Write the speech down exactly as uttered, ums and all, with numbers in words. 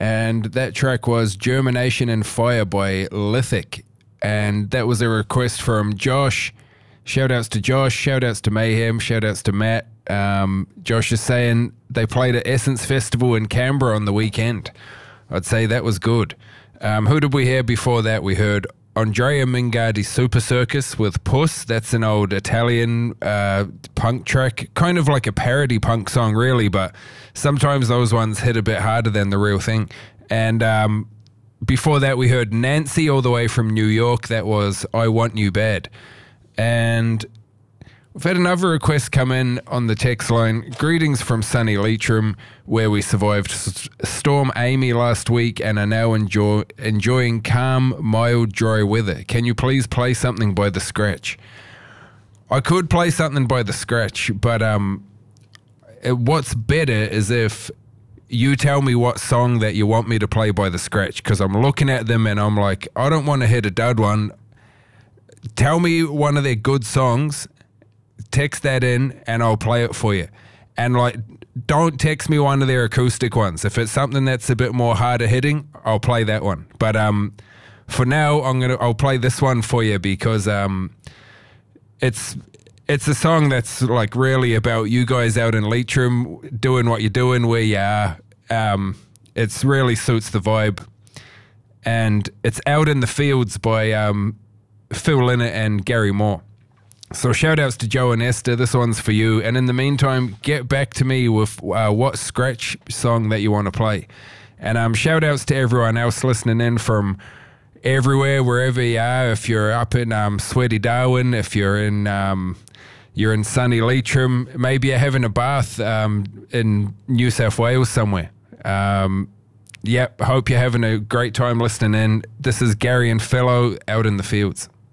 And that track was Germination and Fire by Lithic. And that was a request from Josh. Shout outs to Josh, shout outs to Mayhem, shout outs to Matt. Um, Josh is saying they played at Essence Festival in Canberra on the weekend. I'd say that was good. Um, who did we hear before that? We heard Andrea Mingardi's Super Circus with Puss. That's an old Italian uh, punk track, kind of like a parody punk song really, but sometimes those ones hit a bit harder than the real thing. And um, before that we heard Nancy all the way from New York. That was I Want You Bad. And we've had another request come in on the text line. Greetings from sunny Leitrim, where we survived S- Storm Amy last week and are now enjoy- enjoying calm, mild, dry weather. Can you please play something by The Scratch? I could play something by The Scratch, but um, it, what's better is if you tell me what song that you want me to play by The Scratch, because I'm looking at them and I'm like, I don't want to hit a dud one. Tell me one of their good songs, text that in, and I'll play it for you. And like, don't text me one of their acoustic ones. If it's something that's a bit more harder hitting, I'll play that one. But um, for now, I'm gonna I'll play this one for you because um, it's it's a song that's like really about you guys out in Leitrim doing what you're doing where you are. Um, it's really suits the vibe, and it's Out in the Fields by um. Phil Lynott and Gary Moore. So shout outs to Joe and Esther. This one's for you. And in the meantime, get back to me with uh, what Scratch song that you want to play. And um, shout outs to everyone else listening in from everywhere, wherever you are. If you're up in um, Sweaty Darwin, if you're in um, you're in sunny Leitrim, maybe you're having a bath um, in New South Wales somewhere. Um, yep, hope you're having a great time listening in. This is Gary and Fellow, Out in the Fields.